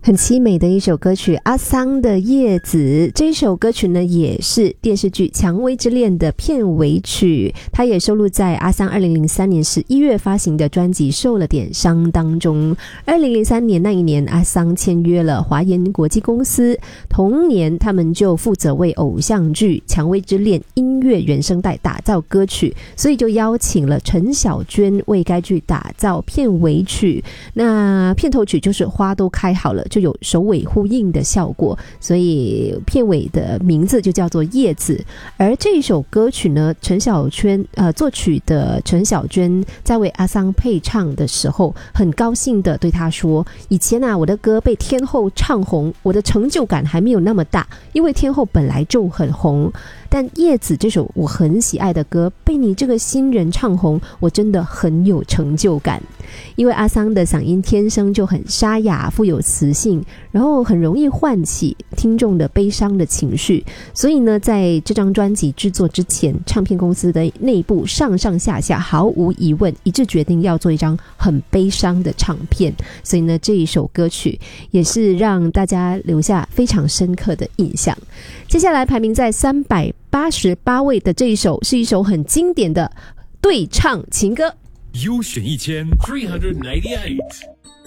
很凄美的一首歌曲，阿桑的《叶子》。这首歌曲呢，也是电视剧《蔷薇之恋》的片尾曲，它也收录在阿桑2003年11月发行的专辑《受了点伤》当中。2003年那一年，阿桑签约了华研国际公司，同年他们就负责为偶像剧《蔷薇之恋》音乐原声带打造歌曲，所以就邀请了陈小娟为该剧打造片尾曲。那片头曲就是《花都开好了》，就有首尾呼应的效果，所以片尾的名字就叫做《叶子》。而这首歌曲呢，陈小娟作曲的陈小娟在为阿桑配唱的时候，很高兴的对他说：“以前啊，我的歌被天后唱红，我的成就感还没有那么大，因为天后本来就很红。但叶子这首我很喜爱的歌被你这个新人唱红，我真的很有成就感。”因为阿桑的嗓音天生就很沙哑，富有磁性，然后很容易唤起听众的悲伤的情绪，所以呢，在这张专辑制作之前，唱片公司的内部上上下下毫无疑问一致决定要做一张很悲伤的唱片，所以呢，这一首歌曲也是让大家留下非常深刻的印象。接下来排名在388位的这一首，是一首很经典的对唱情歌。 优选1398